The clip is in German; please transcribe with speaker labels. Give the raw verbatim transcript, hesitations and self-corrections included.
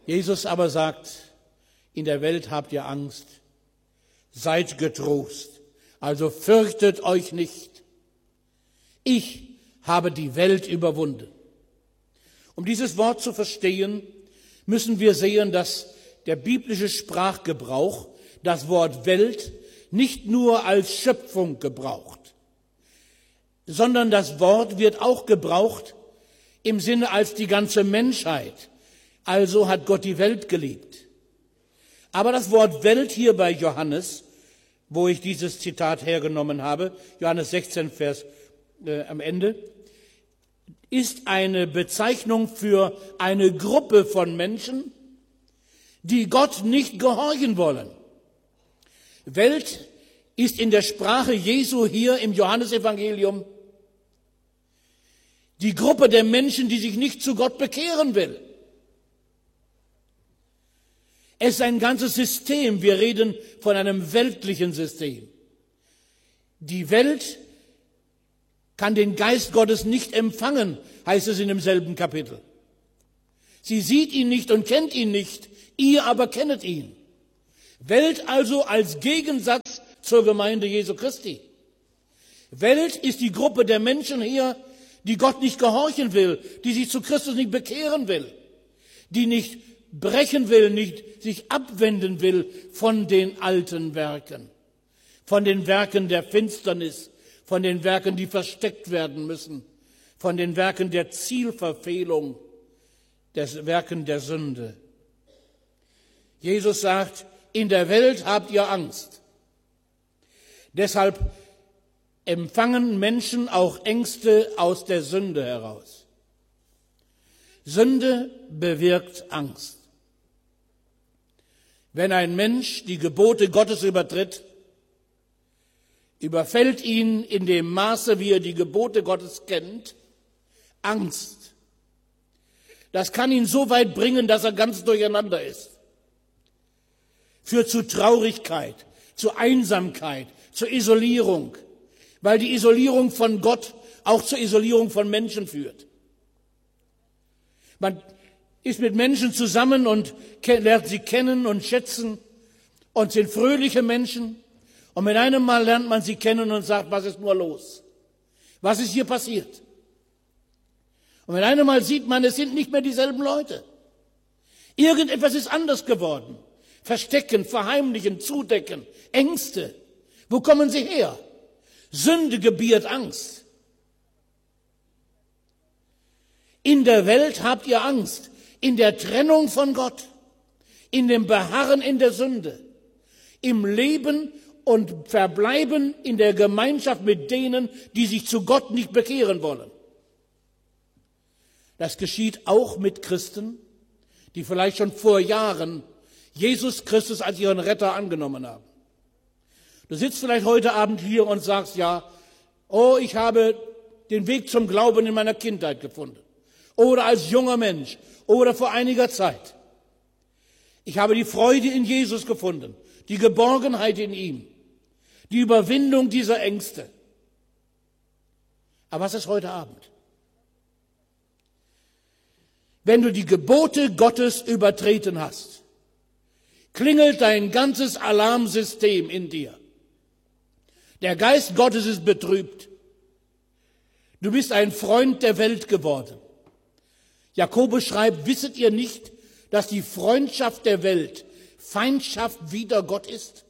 Speaker 1: Jesus aber sagt, in der Welt habt ihr Angst, seid getrost, also fürchtet euch nicht. Ich habe die Welt überwunden. Um dieses Wort zu verstehen, müssen wir sehen, dass der biblische Sprachgebrauch das Wort Welt nicht nur als Schöpfung gebraucht, sondern das Wort wird auch gebraucht im Sinne als die ganze Menschheit. Also hat Gott die Welt geliebt. Aber das Wort Welt hier bei Johannes, wo ich dieses Zitat hergenommen habe, Johannes sechzehn, Vers äh, am Ende, ist eine Bezeichnung für eine Gruppe von Menschen, die Gott nicht gehorchen wollen. Welt ist in der Sprache Jesu hier im Johannesevangelium die Gruppe der Menschen, die sich nicht zu Gott bekehren will. Es ist ein ganzes System. Wir reden von einem weltlichen System. Die Welt kann den Geist Gottes nicht empfangen, heißt es in demselben Kapitel. Sie sieht ihn nicht und kennt ihn nicht, ihr aber kennet ihn. Welt also als Gegensatz zur Gemeinde Jesu Christi. Welt ist die Gruppe der Menschen hier, die Gott nicht gehorchen will, die sich zu Christus nicht bekehren will, die nicht brechen will, nicht sich abwenden will von den alten Werken, von den Werken der Finsternis, von den Werken, die versteckt werden müssen, von den Werken der Zielverfehlung, des Werken der Sünde. Jesus sagt, in der Welt habt ihr Angst. Deshalb empfangen Menschen auch Ängste aus der Sünde heraus. Sünde bewirkt Angst. Wenn ein Mensch die Gebote Gottes übertritt, überfällt ihn in dem Maße, wie er die Gebote Gottes kennt, Angst. Das kann ihn so weit bringen, dass er ganz durcheinander ist. Führt zu Traurigkeit, zu Einsamkeit, zur Isolierung, weil die Isolierung von Gott auch zur Isolierung von Menschen führt. Man ist mit Menschen zusammen und lernt sie kennen und schätzen und sind fröhliche Menschen. Und mit einem Mal lernt man sie kennen und sagt, was ist nur los? Was ist hier passiert? Und mit einem Mal sieht man, es sind nicht mehr dieselben Leute. Irgendetwas ist anders geworden. Verstecken, verheimlichen, zudecken, Ängste. Wo kommen sie her? Sünde gebiert Angst. In der Welt habt ihr Angst. In der Trennung von Gott. In dem Beharren in der Sünde. Im Leben und Verbleiben in der Gemeinschaft mit denen, die sich zu Gott nicht bekehren wollen. Das geschieht auch mit Christen, die vielleicht schon vor Jahren Jesus Christus als ihren Retter angenommen haben. Du sitzt vielleicht heute Abend hier und sagst, ja, oh, ich habe den Weg zum Glauben in meiner Kindheit gefunden. Oder als junger Mensch. Oder vor einiger Zeit. Ich habe die Freude in Jesus gefunden. Die Geborgenheit in ihm. Die Überwindung dieser Ängste. Aber was ist heute Abend? Wenn du die Gebote Gottes übertreten hast, klingelt dein ganzes Alarmsystem in dir. Der Geist Gottes ist betrübt. Du bist ein Freund der Welt geworden. Jakobus schreibt, wisset ihr nicht, dass die Freundschaft der Welt Feindschaft wider Gott ist?